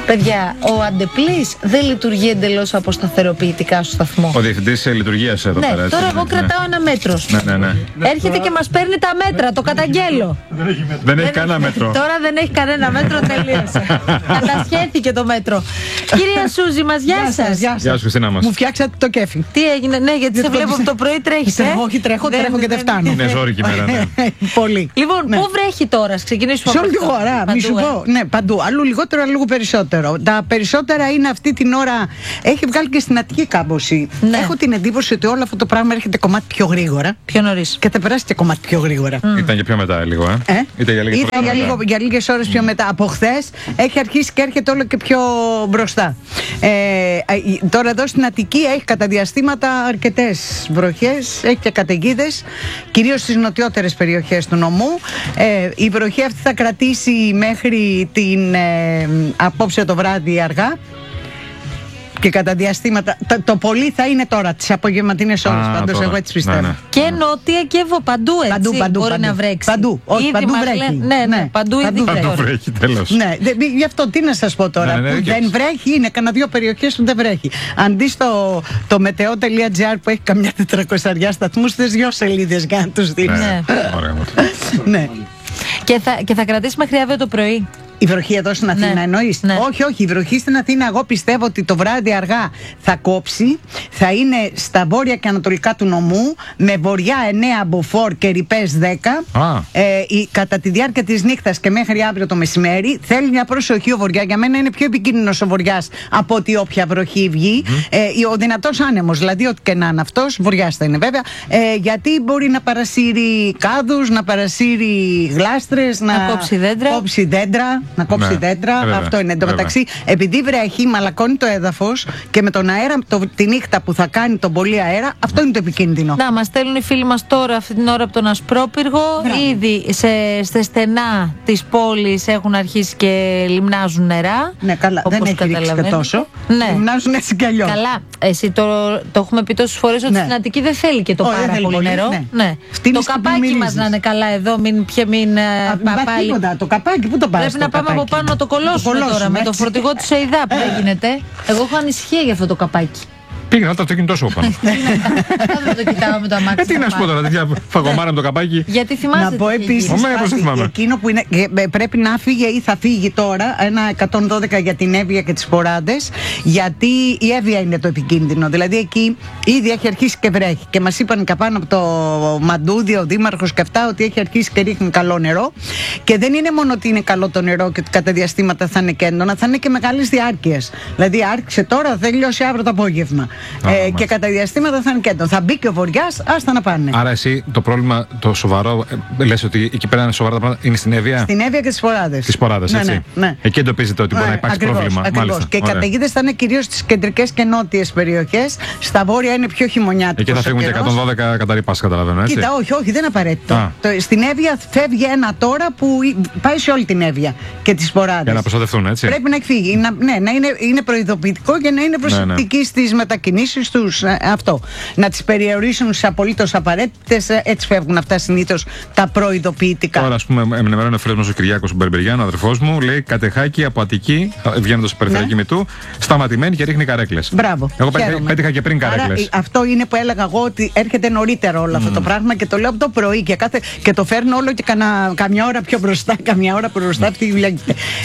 Παιδιά, ο Αντεπλής δεν λειτουργεί εντελώς αποσταθεροποιητικά στο σταθμό. Ο διευθυντής λειτουργίας εδώ πέρα. Τώρα εγώ κρατάω ένα μέτρο. Ναι. Έρχεται και μας παίρνει τα μέτρα, το καταγγέλω. Δεν έχει κανένα μέτρο. Τώρα δεν έχει κανένα μέτρο, τελείωσε. Κατασχέθηκε το μέτρο. Κυρία Σούζη μας, γεια σας. Γεια σου, Χριστίνα μας. Μου φτιάξατε το κέφι. Τι έγινε, ναι, γιατί σε βλέπω από το πρωί τρέχεις. Όχι, τρέχω και δεν φτάνω. Είναι ζόρικη μέρα, ναι. Πολύ. Λοιπόν, πού βρέχει τώρα, ξεκινήσουμε. Σε όλη τη χώρα, μη σου πω. Ναι, παντού. Αλλού λιγότερο, αλλού περισσότερο. Τα περισσότερα είναι αυτή την ώρα. Έχει βγάλει και στην Αττική κάμποση. Ναι. Έχω την εντύπωση ότι όλο αυτό το πράγμα έρχεται κομμάτι πιο γρήγορα. Πιο νωρίς. Και θα περάσει και κομμάτι πιο γρήγορα. Ήταν και πιο μετά λίγο, Ήταν για λίγες ώρες πιο μετά. Από χθες έχει αρχίσει και έρχεται όλο και πιο μπροστά. Τώρα εδώ στην Αττική έχει κατά διαστήματα αρκετές βροχές, έχει και καταιγίδες, κυρίως στις νοτιότερες περιοχές του νομού. Η βροχή αυτή θα κρατήσει μέχρι την απόψε το βράδυ αργά. Και κατά διαστήματα. Το πολύ θα είναι τώρα, τις απογευματινές ώρες. Πάντως, εγώ έτσι πιστεύω. Ναι. Και νότια και παντού έτσι. Μπορεί να βρέξει. Παντού. Όχι, παντού βρέχει. Ναι, παντού ήδη βρέχει. Τέλος. Ναι, γι' αυτό τι να σας πω τώρα. Ναι, που δεν βρέχει, είναι κανένα δύο περιοχές που δεν βρέχει. Αντί στο meteo.gr που έχει καμιά 400 σταθμούς, θες 2 σελίδες για να τους δεις. Ναι. Και θα κρατήσει μέχρι αύριο το πρωί. Η βροχή εδώ στην Αθήνα εννοείς? Ναι. Όχι, η βροχή στην Αθήνα εγώ πιστεύω ότι το βράδυ αργά θα κόψει. Θα είναι στα βόρεια και ανατολικά του νομού, με βορειά 9 μποφόρ και ρηπές 10. Κατά τη διάρκεια της νύχτας και μέχρι αύριο το μεσημέρι θέλει μια προσοχή ο βορειά. Για μένα είναι πιο επικίνδυνος ο βοριάς από ότι όποια βροχή βγει. Ο δυνατός άνεμος, δηλαδή ό,τι και να είναι αυτός, βοριάς θα είναι βέβαια. Γιατί μπορεί να παρασύρει κάδους, να παρασύρει γλάστρες, να κόψει δέντρα. Να κόψει δέντρα, αυτό είναι. Εν τω μεταξύ, επειδή βρέχει, μαλακώνει το έδαφος και με τον αέρα, τη νύχτα που θα κάνει τον πολύ αέρα, αυτό είναι το επικίνδυνο. Να, μας στέλνουν οι φίλοι μας τώρα αυτή την ώρα από τον Ασπρόπυργο. Ήδη σε στενά της πόλης έχουν αρχίσει και λιμνάζουν νερά. Ναι, καλά, δεν έχει ρίξει και τόσο. Ναι. Λιμνάζουν έτσι κι αλλιώς. Καλά, εσύ το έχουμε πει τόσες φορές ότι στην Αττική δεν θέλει και το πάρα πολύ νερό. Ναι. Το καπάκι μας να είναι καλά εδώ, μην πάλι. Το καπάκι, πού το πας? Πρέπει να πάμε από πάνω να το κολώσουμε τώρα με το φορτηγό της ΕΙΔΑ που δεν γίνεται. Εγώ έχω ανησυχία για αυτό το καπάκι. Πήγαινα το αυτοκίνητό σου πάνω. Δεν το κοιτάω με το αμάξι. Τι να σου πω τώρα, τέτοια φαγωμάρα με το καπάκι. Γιατί θυμάσαι. Να πω επίσης εκείνο που είναι, πρέπει να φύγει ή θα φύγει τώρα ένα 112 για την Εύβοια και τις Ποράντες, γιατί η Εύβοια είναι το επικίνδυνο. Δηλαδή εκεί ήδη έχει αρχίσει και βρέχει. Και μας είπαν και πάνω από το Μαντούδι, ο δήμαρχος και αυτά, ότι έχει αρχίσει και ρίχνει καλό νερό. Και δεν είναι μόνο ότι είναι καλό το νερό και ότι κατά διαστήματα θα είναι και έντονα, θα είναι και μεγάλης διάρκειας. Δηλαδή άρχισε τώρα, θα τελειώσει αύριο το απόγευμα. Και κατά διαστήματα θα είναι και έντονο. Θα μπει και ο βοριάς, άστα να πάνε. Άρα εσύ το πρόβλημα, το σοβαρό, λες ότι εκεί πέρα είναι σοβαρά τα πράγματα, είναι στην Εύβοια. Στην Εύβοια και τις Ποράδες. Τις Ποράδες, έτσι. Ναι. Εκεί εντοπίζετε ότι μπορεί να υπάρξει πρόβλημα. Ακριβώς. Και οι καταιγίδες θα είναι κυρίως στις κεντρικές και νότιες περιοχές. Στα βόρεια είναι πιο χειμωνιάτικο. Εκεί θα φύγουν και 112 κατά ρήπας, καταλαβαίνω, έτσι. Κοίτα, όχι, δεν είναι απαραίτητο. Στην Εύβοια φεύγει ένα τώρα που πάει σε όλη την Εύβοια και τις Ποράδες. Για να προστατευτούν, έτσι. Πρέπει να εκφύγει. Να είναι προειδοποιητικό και να είναι προσεκτικοί στις μετακινήσεις τους. Αυτό. Να τις περιορίσουν σε απολύτως απαραίτητες. Έτσι φεύγουν αυτά συνήθως τα προειδοποιητικά. Τώρα, ας πούμε, ενημερώνει ο φίλος μας ο Κυριάκος Μπερμπεριάνο, ο αδερφός μου, λέει Κατεχάκη από Αττική, βγαίνοντας από περιφερειακή Μητού, σταματημένη και ρίχνει καρέκλες. Μπράβο. Εγώ πέτυχα και πριν καρέκλες. Αυτό είναι που έλεγα εγώ, ότι έρχεται νωρίτερα όλο αυτό το πράγμα και το λέω από το πρωί και το φέρνω όλο και καμιά ώρα πιο μπροστά, καμιά ώρα μπροστά αυτή τη δουλειά.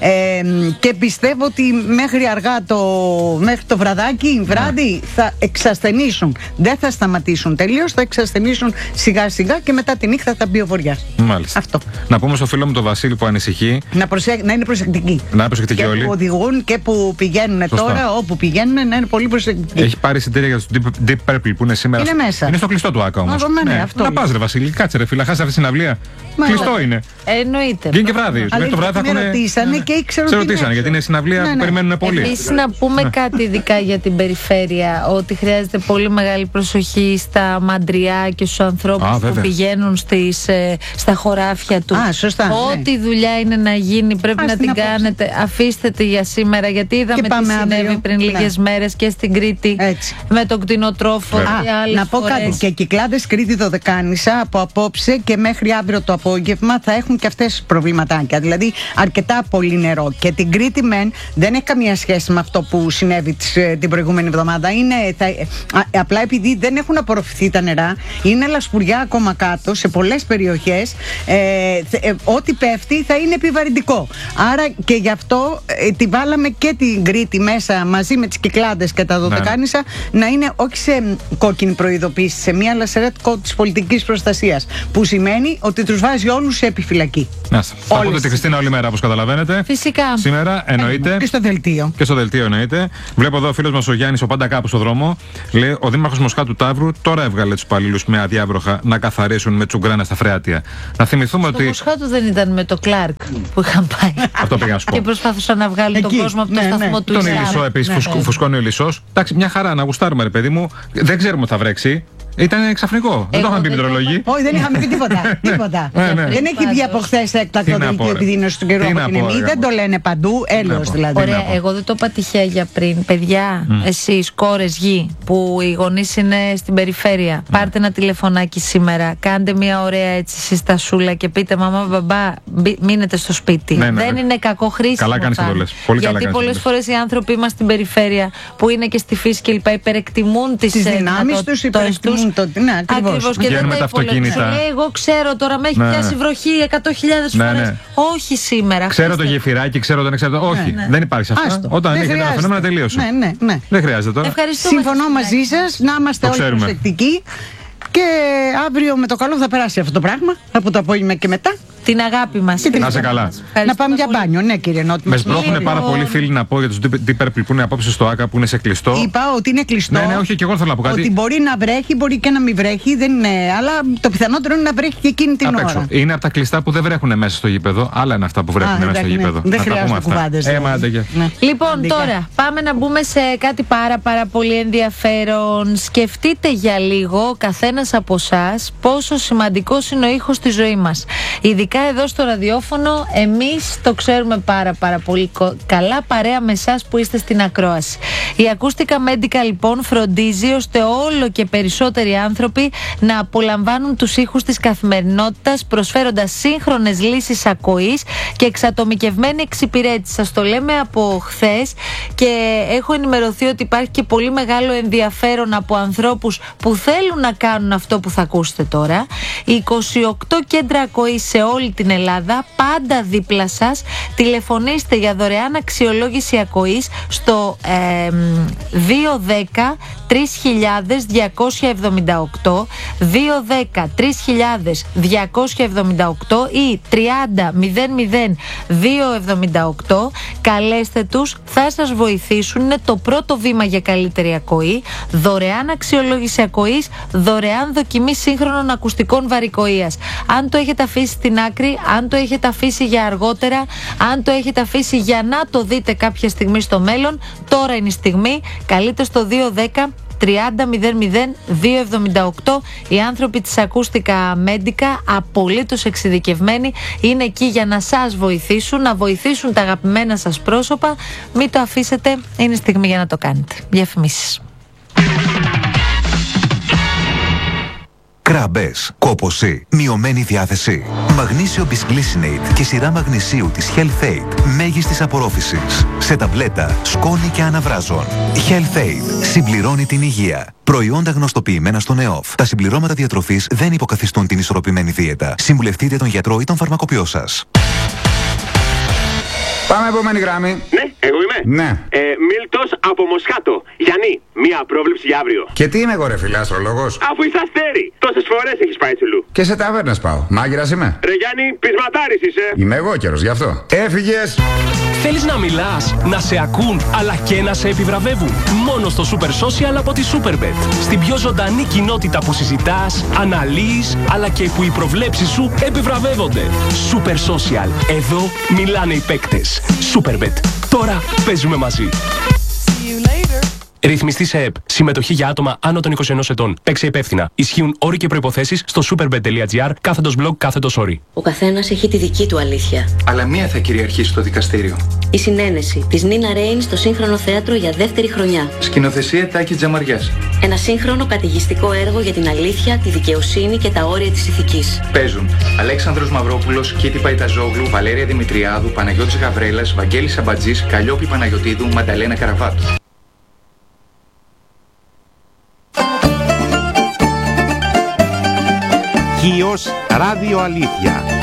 Και πιστεύω ότι μέχρι αργά μέχρι το βράδυ θα εξασθενήσουν. Δεν θα σταματήσουν τελείως, θα εξασθενήσουν σιγά σιγά και μετά τη νύχτα θα μπει ο βοριάς. Μάλιστα. Αυτό. Να πούμε στο φίλο μου τον Βασίλη που ανησυχεί. Να είναι προσεκτικοί. Να είναι προσεκτικοί όλοι. Και που οδηγούν και που πηγαίνουν τώρα, όπου πηγαίνουν, να είναι πολύ προσεκτικοί. Έχει πάρει εισιτήρια για το Deep Purple που είναι σήμερα. Είναι μέσα. Είναι στο κλειστό του ΆΚΑ όμως. Να πας ρε Βασίλη, κάτσε ρε φίλα, χάσει αυτή τη συναυλία. Κλειστό είναι. Εννοείται. Βγαίνει και βράδυ. Μέχρι το βράδυ θα έχουν. Ρωτήσανε και ήξερα. Σε ρωτήσανε γιατί είναι συναυλία που περιμένουν πολύ. Επίσης να πούμε κάτι ειδικά για την περιφέρεια. ότι χρειάζεται πολύ μεγάλη προσοχή στα μαντριά και στους ανθρώπους που πηγαίνουν στα χωράφια του. Σωστά. Ό,τι δουλειά είναι να γίνει πρέπει να την κάνετε. Αφήστε τη για σήμερα, γιατί είδαμε τι συνέβη πριν λίγες μέρες και στην Κρήτη με τον κτηνοτρόφο και άλλες να πω φορές. κάτι, και Κυκλάδες Κρήτη Δωδεκάνησα από απόψε και μέχρι αύριο το απόγευμα θα έχουν και αυτές προβληματάκια. Δηλαδή αρκετά πολύ νερό. Και την Κρήτη δεν έχει καμία σχέση με αυτό που συνέβη την προηγούμενη εβδομάδα. Απλά επειδή δεν έχουν απορροφηθεί τα νερά, είναι λασπουριά ακόμα κάτω σε πολλές περιοχές. Ό,τι πέφτει θα είναι επιβαρυντικό. Άρα και γι' αυτό τη βάλαμε και την Κρήτη μέσα μαζί με τις Κυκλάδες και τα Δωδεκάνησα να είναι όχι σε κόκκινη προειδοποίηση, σε μια λασερέτικο της πολιτικής προστασίας. Που σημαίνει ότι τους βάζει όλους σε επιφυλακή. Θα ακούτε τη Χριστίνα όλη μέρα, όπως καταλαβαίνετε. Φυσικά. Σήμερα εννοείται. Και στο δελτίο. Και στο δελτίο εννοείται. Βλέπω εδώ ο φίλος μας ο Γιάννης, ο πάντα κάπου στο δρόμο. Λέει: ο Δήμαρχος Μοσχάτου Ταύρου τώρα έβγαλε τους υπαλλήλους με αδιάβροχα να καθαρίσουν με τσουγκράνα στα φρεάτια. Να θυμηθούμε ότι. Το Μοσχάτου δεν ήταν με το Κλάρκ που είχαν πάει. Αυτό πήγα να σου πω. Και προσπάθησαν να βγάλουν τον κόσμο από το σταθμό του. Τον Ηλισσό επίσης, φουσκώνει ο Ηλισσός. Εντάξει, μια χαρά να γουστάρουμε, ρε παιδί μου. Δεν ξέρουμε ότι θα βρέξει. Ήταν ξαφνικό. Δεν το είχαν πει μετρολόγοι. Όχι, δεν είχαμε πει τίποτα. Δεν έχει βγει από χθες έκτακτο δελτίο επιδείνωσης του καιρού από την ΕΜΗ. Δεν το λένε παντού. Έλεος δηλαδή. Ωραία, εγώ δεν το είπα τυχαία για πριν. Παιδιά, εσείς, κόρες, γη, που οι γονείς είναι στην περιφέρεια, πάρτε ένα τηλεφωνάκι σήμερα. Κάντε μια ωραία έτσι συστασούλα και πείτε: μαμά, μπαμπά, μείνετε στο σπίτι. Δεν είναι κακό χρήσιμο. Καλά κάνεις και το λες. Γιατί πολλές φορές οι άνθρωποι μας στην περιφέρεια που είναι και στη φύση και λοιπά υπερεκτιμούν τις δυνάμεις τους, υπερεκτιμούν. Ναι, ακριβώς. Και δεν τα αυτοκίνητα. Εγώ ξέρω τώρα, με έχει πιάσει βροχή 100.000 φορές. Όχι σήμερα. Ξέρω το γεφυράκι, ξέρω δεν ξέρω. Όχι, δεν υπάρχει αυτό. Όταν ανοίγει ένα φαινόμενο τελείωσε. Δεν χρειάζεται τώρα. Συμφωνώ μαζί σας, να είμαστε όλοι προσεκτικοί. Και αύριο με το καλό θα περάσει αυτό το πράγμα. Από το απόγευμα και μετά. Την αγάπη μας. Να σε καλά. Να πάμε για μπάνιο, ναι, κύριε Νότι. Με σπρώχνουν πάρα πολλοί φίλοι να πω για τους Deep που είναι απόψε στο ΆΚΑ που είναι σε κλειστό. Είπα ότι είναι κλειστό. Ναι, όχι, και εγώ θέλω να πω κάτι. Ότι μπορεί να βρέχει, μπορεί και να μην βρέχει, δεν είναι. Αλλά το πιθανότερο είναι να βρέχει και εκείνη την ώρα. Είναι από τα κλειστά που δεν βρέχουν μέσα στο γήπεδο. Άλλα είναι αυτά που βρέχουν μέσα στο γήπεδο. Δεν χρειάζεται κουβάντες. Λοιπόν, τώρα πάμε να μπούμε σε κάτι πάρα πολύ ενδιαφέρον. Σκεφτείτε για λίγο ο καθένας από εσάς πόσο σημαντικός είναι ο ήχος στη ζωή μας. Ειδικά εδώ στο ραδιόφωνο, εμείς το ξέρουμε πάρα πολύ καλά, παρέα με εσάς που είστε στην ακρόαση. Η Acoustica Medica λοιπόν φροντίζει ώστε όλο και περισσότεροι άνθρωποι να απολαμβάνουν τους ήχους της καθημερινότητας, προσφέροντας σύγχρονες λύσεις ακοής και εξατομικευμένη εξυπηρέτηση. Σας το λέμε από χθες και έχω ενημερωθεί ότι υπάρχει και πολύ μεγάλο ενδιαφέρον από ανθρώπους που θέλουν να κάνουν αυτό που θα ακούσετε τώρα. 28 κέντρα ακοής σε όλη την Ελλάδα, πάντα δίπλα σας. Τηλεφωνήστε για δωρεάν αξιολόγηση ακοής στο 210 3278 210 3278 ή 30 00 278. Καλέστε τους, θα σας βοηθήσουν. Είναι το πρώτο βήμα για καλύτερη ακοή. Δωρεάν αξιολόγηση ακοής, δωρεάν δοκιμή σύγχρονων ακουστικών βαρικοΐας. Αν το έχετε αφήσει στην άκρη, αν το έχετε αφήσει για αργότερα, αν το έχετε αφήσει για να το δείτε κάποια στιγμή στο μέλλον, τώρα είναι η στιγμή. Καλείτε στο 210 30 00 278. Οι άνθρωποι της Acoustica Medica, απολύτως εξειδικευμένοι, είναι εκεί για να σας βοηθήσουν, να βοηθήσουν τα αγαπημένα σας πρόσωπα. Μην το αφήσετε, είναι η στιγμή για να το κάνετε. Διαφημίσεις. Κράμπες, κόπωση, μειωμένη διάθεση. Μαγνήσιο Bisglycinate και σειρά μαγνησίου της Health Aid μέγιστης απορρόφησης. Σε ταμπλέτα, σκόνη και αναβράζων. Health Aid συμπληρώνει την υγεία. Προϊόντα γνωστοποιημένα στον ΕΟΦ. Τα συμπληρώματα διατροφής δεν υποκαθιστούν την ισορροπημένη δίαιτα. Συμβουλευτείτε τον γιατρό ή τον φαρμακοποιό σας. Πάμε επόμενη γράμμη. Ναι, εγώ είμαι. Ναι. Μίλτος από Μοσχάτο. Γιάννη, μία πρόβλεψη για αύριο. Και τι είμαι εγώ, ρε φίλε, αστρολόγος. Αφού είσαι αστέρι, τόσες φορές έχεις πάει τσουλού. Και σε ταβέρνες πάω. Μάγειρας είμαι. Ρε Γιάννη, πεισματάρης είσαι. Είμαι εγώ καιρος γι' αυτό. Έφυγες. Θέλεις να μιλάς, να σε ακούν, αλλά και να σε επιβραβεύουν. Μόνο στο Super Social από τη Superbet. Στην πιο ζωντανή κοινότητα που συζητάς, αναλύεις, αλλά και που οι προβλέψεις σου επιβραβεύονται. Super Social. Εδώ μιλάνε οι παίκτες. Superbet. Τώρα παίζουμε μαζί. Ρυθμιστή σε ΕΠ. Συμμετοχή για άτομα άνω των 21 ετών. Παίξε υπεύθυνα. Ισχύουν όροι και προϋποθέσεις στο superbet.gr/blog/όροι. Ο καθένας έχει τη δική του αλήθεια. Αλλά μία θα κυριαρχήσει στο δικαστήριο. Η συνένεση της Νίνα Ρέιν στο Σύγχρονο Θέατρο για δεύτερη χρονιά. Σκηνοθεσία Τάκη Τζαμαριάς. Ένα σύγχρονο καταιγιστικό έργο για την αλήθεια, τη δικαιοσύνη και τα όρια της ηθικής. Παίζουν Αλέξανδρος Μαυρόπουλος, Κίτη Παϊταζόγλου, Βαλέρια Δημητριάδου, Παναγιώτης Γαβρέλας, Βαγγέλης Σαμπατζής, Καλλιόπη Παναγιωτίδου, Μανταλένα Καραβάτου. Χίος Ράδιο Αλήθεια.